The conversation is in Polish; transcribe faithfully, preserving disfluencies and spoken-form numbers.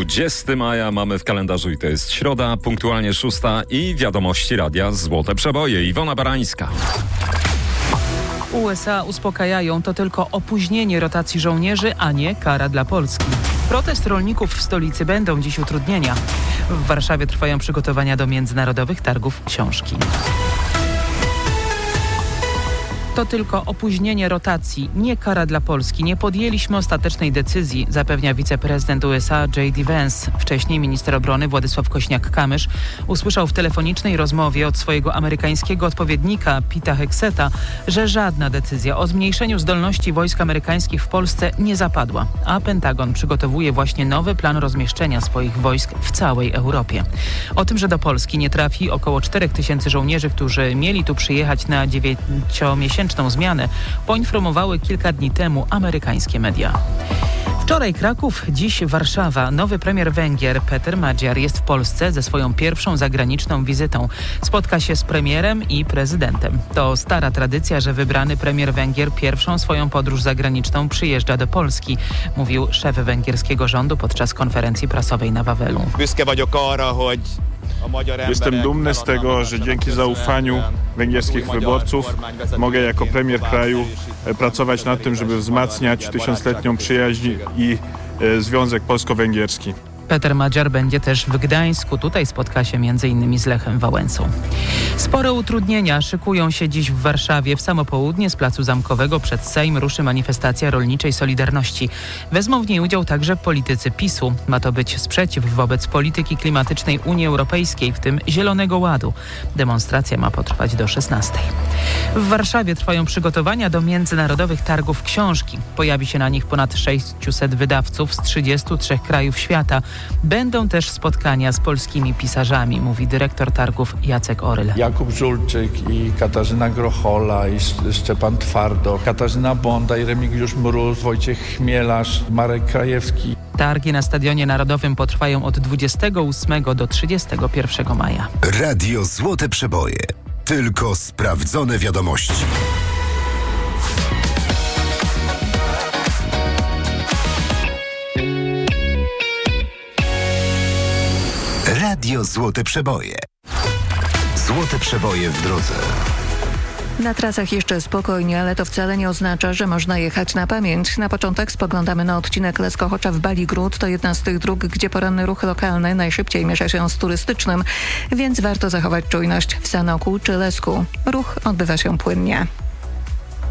dwudziestego maja mamy w kalendarzu i to jest środa, punktualnie szósta i wiadomości radia Złote Przeboje. Iwona Barańska. U S A uspokajają, to tylko opóźnienie rotacji żołnierzy, a nie kara dla Polski. Protest rolników w stolicy będą dziś utrudnienia. W Warszawie trwają przygotowania do międzynarodowych targów książki. To tylko opóźnienie rotacji, nie kara dla Polski. Nie podjęliśmy ostatecznej decyzji, zapewnia wiceprezydent U S A J D Vance. Wcześniej minister obrony Władysław Kośniak-Kamysz usłyszał w telefonicznej rozmowie od swojego amerykańskiego odpowiednika Pete'a Hegseta, że żadna decyzja o zmniejszeniu zdolności wojsk amerykańskich w Polsce nie zapadła, a Pentagon przygotowuje właśnie nowy plan rozmieszczenia swoich wojsk w całej Europie. O tym, że do Polski nie trafi około czterech tysięcy żołnierzy, którzy mieli tu przyjechać na dziewięciomiesięczną zmianę, poinformowały kilka dni temu amerykańskie media. Wczoraj Kraków, dziś Warszawa. Nowy premier Węgier Péter Magyar jest w Polsce ze swoją pierwszą zagraniczną wizytą. Spotka się z premierem i prezydentem. To stara tradycja, że wybrany premier Węgier pierwszą swoją podróż zagraniczną przyjeżdża do Polski, mówił szef węgierskiego rządu podczas konferencji prasowej na Wawelu. Jestem dumny z tego, że dzięki zaufaniu węgierskich wyborców mogę jako premier kraju pracować nad tym, żeby wzmacniać tysiącletnią przyjaźń i związek polsko-węgierski. Péter Magyar będzie też w Gdańsku. Tutaj spotka się między innymi z Lechem Wałęsą. Spore utrudnienia szykują się dziś w Warszawie. W samo południe z Placu Zamkowego przed Sejm ruszy manifestacja rolniczej Solidarności. Wezmą w niej udział także politycy PiSu. Ma to być sprzeciw wobec polityki klimatycznej Unii Europejskiej, w tym Zielonego Ładu. Demonstracja ma potrwać do szesnastej. W Warszawie trwają przygotowania do międzynarodowych targów książki. Pojawi się na nich ponad sześciuset wydawców z trzydziestu trzech krajów świata. Będą też spotkania z polskimi pisarzami, mówi dyrektor targów Jacek Oryl. Jakub Żulczyk i Katarzyna Grochola i Szczepan Twardo, Katarzyna Bonda i Remigiusz Mróz, Wojciech Chmielarz, Marek Krajewski. Targi na Stadionie Narodowym potrwają od dwudziestego ósmego do trzydziestego pierwszego maja. Radio Złote Przeboje. Tylko sprawdzone wiadomości. Radio Złote Przeboje. Złote Przeboje w drodze. Na trasach jeszcze spokojnie, ale to wcale nie oznacza, że można jechać na pamięć. Na początek spoglądamy na odcinek Lesko-Choczów-Baligród. To jedna z tych dróg, gdzie poranny ruch lokalny najszybciej miesza się z turystycznym, więc warto zachować czujność w Sanoku czy Lesku. Ruch odbywa się płynnie.